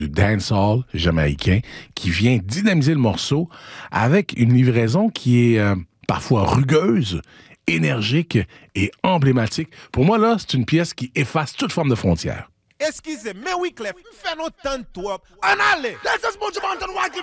du dancehall jamaïcain qui vient dynamiser le morceau avec une livraison qui est parfois rugueuse, énergique et emblématique. Pour moi, là, c'est une pièce qui efface toute forme de frontière. Excusez, mais Wyclef, fais nos temps toi. En allez! This is Mountain White